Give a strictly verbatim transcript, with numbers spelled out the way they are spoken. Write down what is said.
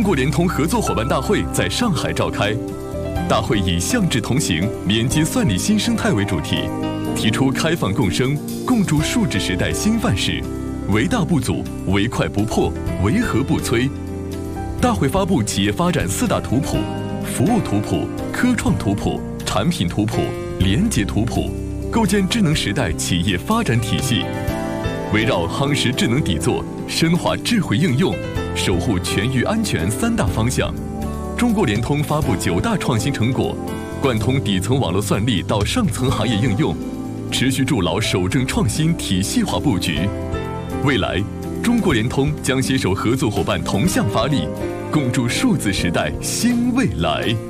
国联通合作伙伴大会在上海召开。大会以向智同行、免接算力新生态为主题，提出开放共生、共筑数字时代新范式，唯大不阻，唯快不破，唯和不摧。大会发布企业发展四大图谱：服务图谱、科创图谱、产品图谱、联结图谱，构建智能时代企业发展体系。围绕夯实智能底座、深化智慧应用、守护全域安全三大方向，中国联通发布九大创新成果，贯通底层网络算力到上层行业应用，持续筑牢守正创新体系化布局。未来，中国联通将携手合作伙伴同向发力，共筑数字时代新未来。